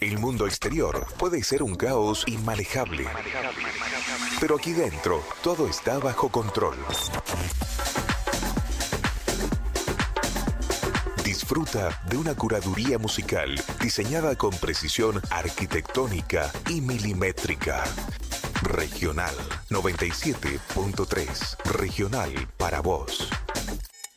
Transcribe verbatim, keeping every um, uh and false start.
El mundo exterior puede ser un caos inmanejable, pero aquí dentro todo está bajo control. Disfruta de una curaduría musical diseñada con precisión arquitectónica y milimétrica. Regional noventa y siete punto tres. Regional para vos.